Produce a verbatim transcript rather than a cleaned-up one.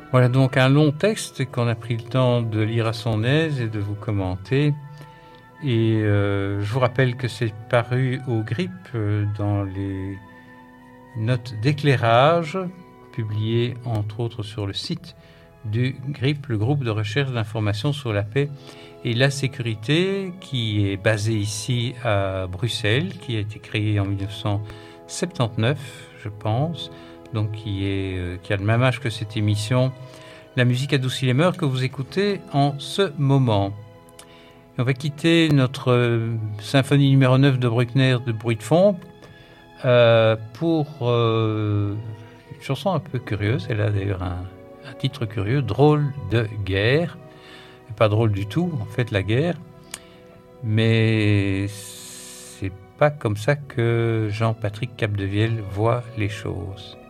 Voilà donc un long texte qu'on a pris le temps de lire à son aise et de vous commenter. Et euh, je vous rappelle que c'est paru au GRIP euh, dans les notes d'éclairage, publiées entre autres sur le site du GRIP, le groupe de recherche d'information sur la paix et la sécurité, qui est basé ici à Bruxelles, qui a été créé en dix-neuf cent soixante-dix-neuf, je pense, donc qui, est, euh, qui a le même âge que cette émission, La musique adoucit les mœurs, que vous écoutez en ce moment. Et on va quitter notre euh, symphonie numéro neuf de Bruckner de bruit de fond euh, pour euh, une chanson un peu curieuse. Elle a d'ailleurs un, un titre curieux, Drôle de guerre. Pas drôle du tout, en fait, la guerre. Mais c'est pas comme ça que Jean-Patrick Capdevielle voit les choses.